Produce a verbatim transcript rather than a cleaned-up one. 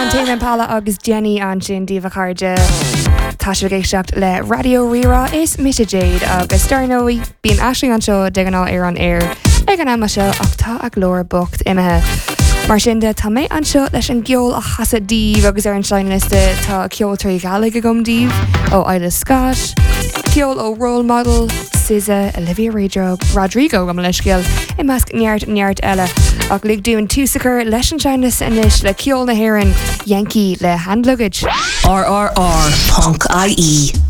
Tame Impala agus Jenny an sin díomh cairde. Tá sé géisteacht le Radio Rira is Misha Jade agus Starnoí bíon aisling an seo de gná ar an air ag an ama seo ach tá a glór bocht imethe. Mar sin de tá méid an seo leis an geol a chasa díomh agus ar an seinliste tá ceol trí galig a gom díomh ó Isla Scott, ceol ó Role Model, S Z A, Olivia Rodrigo, Rodrigo go leisciil i measc neart neart eile ach lig dún túsacr leis an seinlis inis le ceol na hhéireann Yankee le hand luggage. R R R Punk I E